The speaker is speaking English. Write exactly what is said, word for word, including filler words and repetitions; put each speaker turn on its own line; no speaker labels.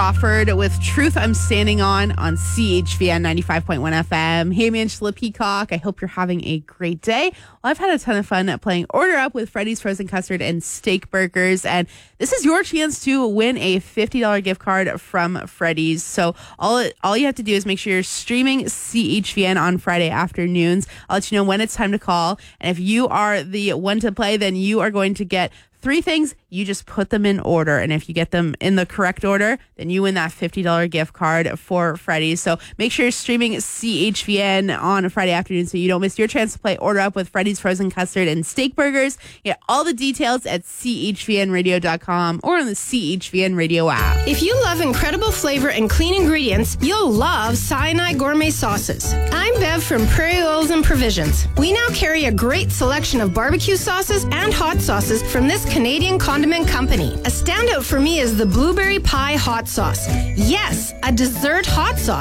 Crawford with Truth I'm Standing On on C H V N ninety-five point one F M. Hey, I'm Angela Peacock. I hope you're having a great day. Well, I've had a ton of fun playing Order Up with Freddy's Frozen Custard and Steak Burgers, and this is your chance to win a fifty dollars gift card from Freddy's. So all it, all you have to do is make sure you're streaming C H V N on Friday afternoons. I'll let you know when it's time to call, and if you are the one to play, then you are going to get three things. You just put them in order, and if you get them in the correct order, then you win that fifty dollars gift card for Freddy's. So make sure you're streaming C H V N on a Friday afternoon so you don't miss your chance to play Order Up with Freddy's Frozen Custard and Steak Burgers. Get all the details at C H V N radio dot com or on the C H V N Radio app.
If you love incredible flavor and clean ingredients, you'll love Cyanide Gourmet Sauces. I'm Bev from Prairie Oils and Provisions. We now carry a great selection of barbecue sauces and hot sauces from this Canadian condiment company. A standout for me is the Blueberry Pie Hot Sauce. Yes, a dessert hot sauce.